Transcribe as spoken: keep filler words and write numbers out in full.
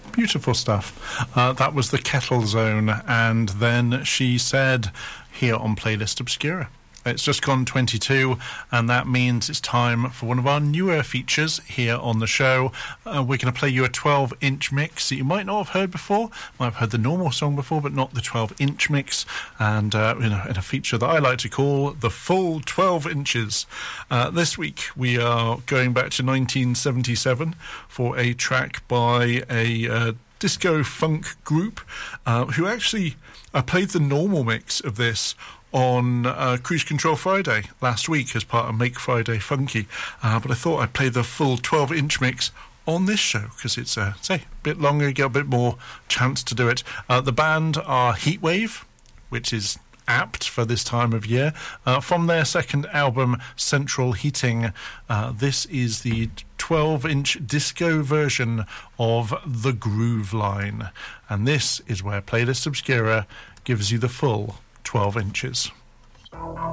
Beautiful stuff. Uh, that was the Kettle Zone, and then She Said here on Playlist Obscura. It's just gone twenty-two, and that means it's time for one of our newer features here on the show. Uh, we're going to play you a twelve-inch mix that you might not have heard before. Might have heard the normal song before, but not the twelve-inch mix. And uh, in, a, in a feature that I like to call the full twelve inches. Uh, this week we are going back to nineteen seventy-seven for a track by a uh, disco funk group uh, who actually uh, played the normal mix of this on uh, Cruise Control Friday last week as part of Make Friday Funky. Uh, but I thought I'd play the full twelve-inch mix on this show because it's, uh, say, a bit longer, you get a bit more chance to do it. Uh, the band are Heatwave, which is apt for this time of year. Uh, from their second album, Central Heating, uh, this is the twelve-inch disco version of The Groove Line. And this is where Playlist Obscura gives you the full twelve inches.